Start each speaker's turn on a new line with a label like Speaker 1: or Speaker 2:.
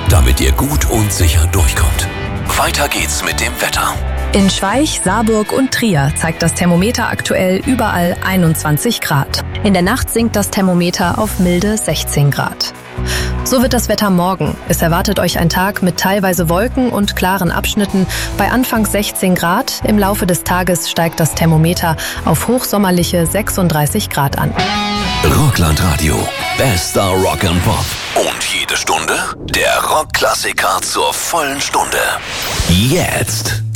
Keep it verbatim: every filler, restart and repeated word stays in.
Speaker 1: damit ihr gut und sicher durchkommt. Weiter geht's mit dem Wetter.
Speaker 2: In Schweich, Saarburg und Trier zeigt das Thermometer aktuell überall einundzwanzig Grad. In der Nacht sinkt das Thermometer auf milde sechzehn Grad. So wird das Wetter morgen. Es erwartet euch ein Tag mit teilweise Wolken und klaren Abschnitten bei anfangs sechzehn Grad. Im Laufe des Tages steigt das Thermometer auf hochsommerliche sechsunddreißig Grad an.
Speaker 1: Rockland-Radio. Bester Rock and Pop. Und jede Stunde der Rockklassiker zur vollen Stunde. Jetzt.